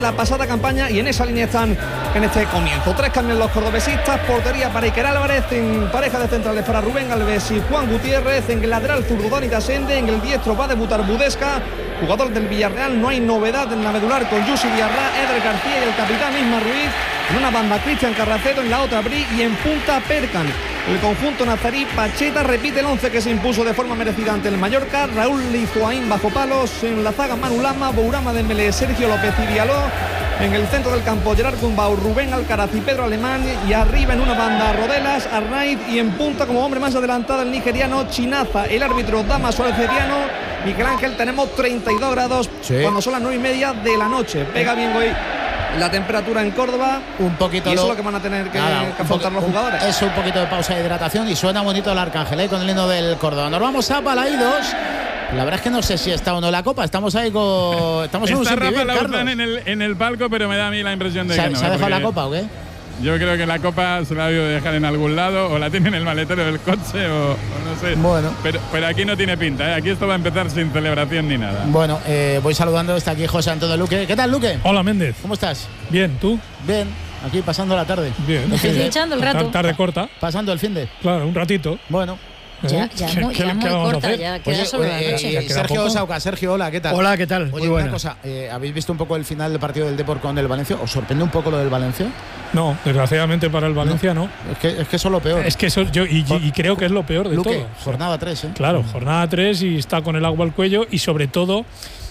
la pasada campaña y en esa línea están en este comienzo. 3 cambios los cordobesistas, portería para Iker Álvarez, en pareja de centrales para Rubén Alves y Juan Gutiérrez, en el lateral zurdo Dani Dasende, en el diestro va a debutar Budesca, jugador del Villarreal. No hay novedad en la medular con Yusi Diarra, Eder García y el capitán Isma Ruiz. En una banda Cristian Carracedo, en la otra Bri y en punta Perkan. El conjunto nazarí. Pacheta repite el 11 que se impuso de forma merecida ante el Mallorca. Raúl Lizoaín bajo palos, en la zaga Manu Lama, Bourama Dembélé, Sergio López y Diallo. En el centro del campo Gerard Gumbau, Rubén Alcaraz y Pedro Alemán, y arriba en una banda Rodelas, Arnaiz, y en punta como hombre más adelantado el nigeriano Chinaza. El árbitro Damaso Alceriano. Miguel Ángel, tenemos 32 grados cuando son las 9:30 de la noche. Pega bien hoy la temperatura en Córdoba, un poquito, y eso es lo que van a tener que afrontar los jugadores. Eso, un poquito de pausa de hidratación, y suena bonito el Arcángel, con el himno del Córdoba. Nos vamos a Balaídos. La verdad es que no sé si está o no la copa. Estamos ahí con... Estamos en un Está Rafa vivir, Lauzán en el palco, pero me da a mí la impresión de que no. ¿Se ha dejado la copa o qué? Yo creo que la copa se la ha debido dejar en algún lado, o la tiene en el maletero del coche, o no sé. Bueno. Pero aquí no tiene pinta, ¿eh? Aquí esto va a empezar sin celebración ni nada. Bueno, voy saludando. Está aquí José Antonio Luque. ¿Qué tal, Luque? Hola, Méndez. ¿Cómo estás? Bien, ¿tú? Bien. Aquí pasando la tarde. Bien. Echando el rato. Tarde corta. Pasando el finde. Claro, un ratito. Bueno. Ya muy corta, ya queda solo la noche. Sergio Sauca. Sergio, hola, ¿qué tal? Hola, ¿qué tal? Oye, una cosa, ¿habéis visto un poco el final del partido del Depor con el Valencia? ¿Os sorprende un poco lo del Valencia? No, desgraciadamente para el Valencia no. Es que eso es lo peor. Es que eso, y creo que es lo peor de Luque, todo. jornada 3, ¿eh? Claro, jornada 3 y está con el agua al cuello, y sobre todo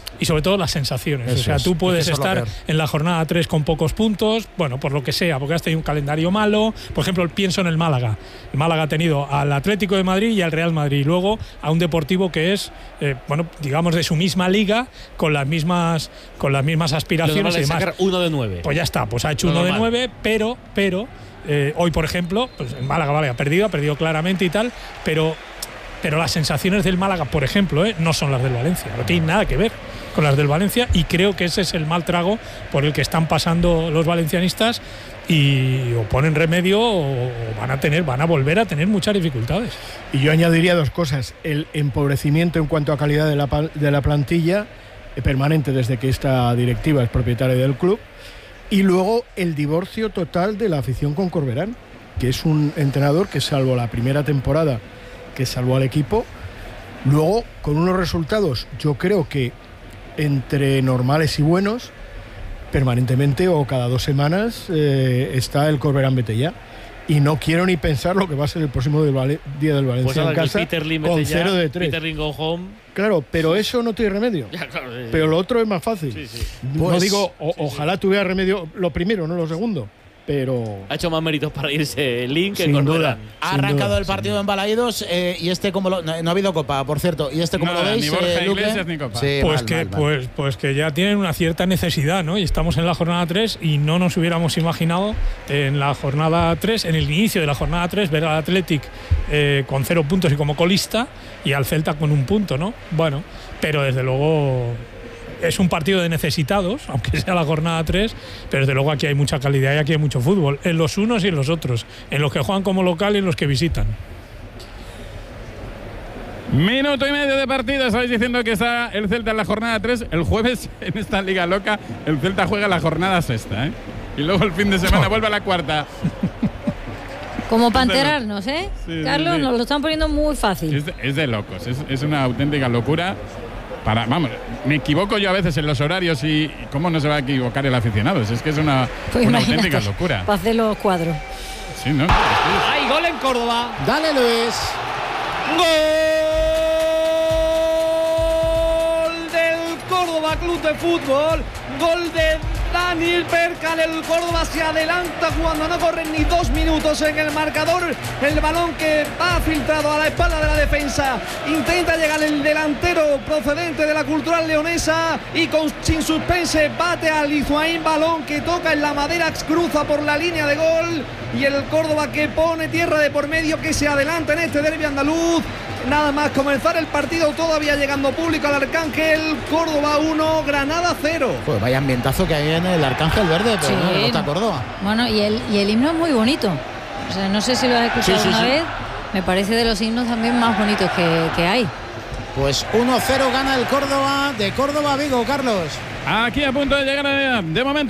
las sensaciones. Eso, o sea, tú puedes estar es en la jornada 3 con pocos puntos, bueno, por lo que sea, porque has tenido un calendario malo. Por ejemplo, pienso en el Málaga. El Málaga ha tenido al Atlético de Madrid y al Real Madrid, y luego a un Deportivo que es, digamos, de su misma liga, con las mismas aspiraciones y demás. Sacar 1 de 9. Pues ya está, pues ha hecho 1 de 9, pero hoy, por ejemplo, pues el Málaga ha perdido claramente y tal, pero las sensaciones del Málaga, por ejemplo, no son las del Valencia, no tienen nada que ver con las del Valencia, y creo que ese es el mal trago por el que están pasando los valencianistas, y o ponen remedio o van a volver a tener muchas dificultades. Y yo añadiría 2 cosas: el empobrecimiento en cuanto a calidad de la plantilla, permanente desde que esta directiva es propietaria del club, y luego el divorcio total de la afición con Corberán, que es un entrenador que, salvo la primera temporada que salvó al equipo, luego con unos resultados, yo creo que entre normales y buenos, permanentemente o cada 2 semanas está el Corberán vete ya. Y no quiero ni pensar lo que va a ser el próximo día del Valencia en casa, con 0 de 3. Peter Lim go home. Claro, pero eso no tiene remedio. Ya, claro, pero lo otro es más fácil. Sí. No digo, ojalá tuviera remedio lo primero, no lo segundo. Pero ha hecho más méritos para irse Link que sin Corberán. duda. Ha arrancado el partido en Balaídos, y como no ha habido copa, por cierto. ¿Y como lo veis? Ni Borja Iglesias ni copa. Sí, pues que ya tienen una cierta necesidad, ¿no? Y estamos en la jornada 3 y no nos hubiéramos imaginado en la jornada 3, en el inicio de la jornada 3, ver al Athletic con 0 puntos y como colista, y al Celta con 1 punto, ¿no? Bueno, pero desde luego es un partido de necesitados, aunque sea la jornada 3, pero desde luego aquí hay mucha calidad y aquí hay mucho fútbol, en los unos y en los otros, en los que juegan como local y en los que visitan. Minuto y medio de partido. Estáis diciendo que está el Celta en la jornada 3. El jueves, en esta liga loca, el Celta juega la jornada 6, ¿eh? Y luego el fin de semana vuelve a la 4. Como para enterarnos, ¿eh? Sí, Carlos, sí. nos lo están poniendo muy fácil. Es de locos, es una auténtica locura. Vamos, me equivoco yo a veces en los horarios, y cómo no se va a equivocar el aficionado. Es que es una auténtica locura. Para hacer los cuadros. Sí, ¿no? Hay gol en Córdoba. Dale, Luis. Gol del Córdoba Club de Fútbol. Gol de Daniel Perkan. El Córdoba se adelanta cuando no corren ni 2 minutos en el marcador. El balón que va filtrado a la espalda de la defensa. Intenta llegar el delantero procedente de la Cultural Leonesa, y sin suspense bate a Lizoaín. Balón que toca en la madera, cruza por la línea de gol. Y el Córdoba que pone tierra de por medio, que se adelanta en este derbi andaluz. Nada más comenzar el partido, todavía llegando público al Arcángel. Córdoba 1, Granada 0. Pues vaya ambientazo que hay en el Arcángel Verde, pero Sí. no está Córdoba. Bueno, y el himno es muy bonito. O sea, no sé si lo has escuchado Sí. una vez. Me parece de los himnos también más bonitos que hay. Pues 1-0 gana el Córdoba, de Córdoba a Vigo, Carlos. Aquí a punto de llegar de momento.